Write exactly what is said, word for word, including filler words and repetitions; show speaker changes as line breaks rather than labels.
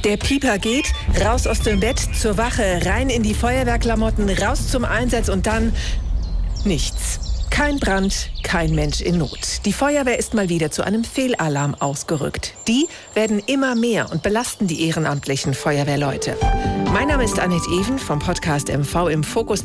Der Pieper geht, raus aus dem Bett, zur Wache, rein in die Feuerwehrklamotten, raus zum Einsatz und dann nichts. Kein Brand, kein Mensch in Not. Die Feuerwehr ist mal wieder zu einem Fehlalarm ausgerückt. Die werden immer mehr und belasten die ehrenamtlichen Feuerwehrleute. Mein Name ist Annette Even vom Podcast M V im Fokus.